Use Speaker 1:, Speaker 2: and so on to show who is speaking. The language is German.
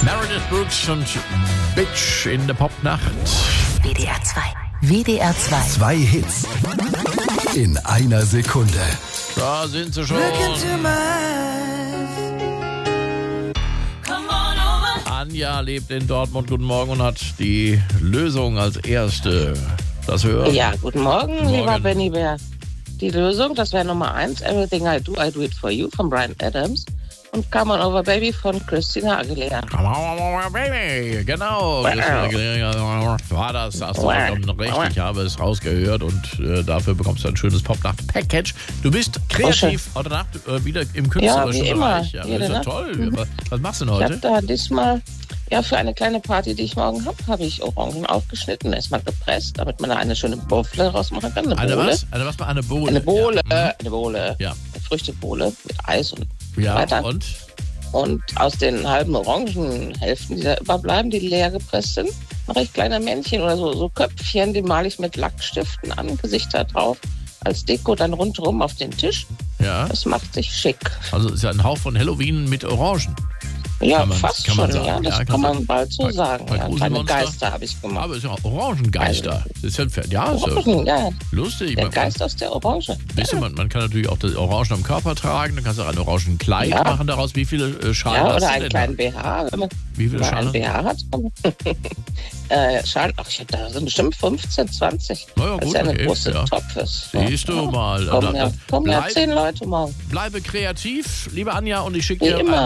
Speaker 1: Meredith Brooks und Bitch in der Popnacht.
Speaker 2: WDR 2. WDR 2.
Speaker 3: 2 Hits in einer Sekunde.
Speaker 1: Da sind sie schon. Anja lebt in Dortmund. Guten Morgen und hat die Lösung als erste. Das hören.
Speaker 4: Ja, guten Morgen,
Speaker 1: Morgen.
Speaker 4: lieber Benny Bär. Die Lösung, das wäre Nummer 1, Everything I Do It For You von Bryan Adams. Und Come On Over Baby von Christina Aguilera.
Speaker 1: Come on, baby. Genau. War das, hast du vollkommen recht. Ich habe es rausgehört und dafür bekommst du ein schönes Popnacht-Package. Du bist kreativ heute Nacht wieder im künstlerischen Bereich. Ja, das ist ja toll. Was machst du denn
Speaker 4: Ich
Speaker 1: heute?
Speaker 4: habe da diesmal, für eine kleine Party, die ich morgen habe ich Orangen aufgeschnitten, erstmal gepresst, damit man da eine schöne Bowle rausmachen kann.
Speaker 1: Eine was? Eine Bohle.
Speaker 4: Eine Bohle,
Speaker 1: Ja.
Speaker 4: eine Bohle.
Speaker 1: Ja.
Speaker 4: Eine Früchtebohle mit Eis und
Speaker 1: Ja,
Speaker 4: weiter.
Speaker 1: und?
Speaker 4: Und aus den halben Orangenhälften, die da überbleiben, die leer gepresst sind, mache ich kleine Männchen oder so Köpfchen, die male ich mit Lackstiften an, Gesichter drauf, als Deko dann rundherum auf den Tisch.
Speaker 1: Ja.
Speaker 4: Das macht sich schick.
Speaker 1: Also ist ja ein Hauch von Halloween mit Orangen.
Speaker 4: Ja,
Speaker 1: Kann man-
Speaker 4: fast
Speaker 1: kann man
Speaker 4: schon,
Speaker 1: sagen.
Speaker 4: ja, das
Speaker 1: Ja,
Speaker 4: kann man
Speaker 1: bei-
Speaker 4: bald so sagen.
Speaker 1: bei
Speaker 4: Ja, kleine
Speaker 1: Gruselmonster.
Speaker 4: Geister habe ich gemacht.
Speaker 1: Aber es ist ja Orangengeister. Das ist ja, ist ja
Speaker 4: Orangen, ja,
Speaker 1: lustig.
Speaker 4: der
Speaker 1: Man-
Speaker 4: Geist aus der Orange.
Speaker 1: Weißt du, man kann natürlich auch das Orangen am Körper tragen. Dann kannst du auch ein Orangenkleid
Speaker 4: Ja.
Speaker 1: machen daraus. Wie viele Schalen
Speaker 4: Ja,
Speaker 1: hast
Speaker 4: oder
Speaker 1: du
Speaker 4: einen
Speaker 1: denn
Speaker 4: kleinen
Speaker 1: da?
Speaker 4: BH, wenn man
Speaker 1: Wie viele
Speaker 4: mal
Speaker 1: Schalen?
Speaker 4: einen BH hat. Schalen, ich habe da sind bestimmt 15, 20.
Speaker 1: Na ja,
Speaker 4: Das ist
Speaker 1: gut,
Speaker 4: ja eine
Speaker 1: okay,
Speaker 4: große
Speaker 1: ja.
Speaker 4: Topf ist.
Speaker 1: Siehst du mal.
Speaker 4: Kommen ja
Speaker 1: Bleib-
Speaker 4: 10 Leute morgen.
Speaker 1: Bleibe kreativ, liebe Anja, und ich schicke
Speaker 4: Wie
Speaker 1: dir
Speaker 4: immer.